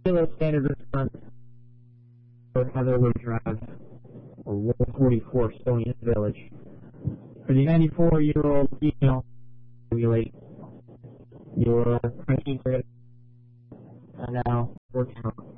Kilo standard response for Heatherwood Drive, or 144 Stony Village. For the 94-year-old female, regulate your pressure are now working out.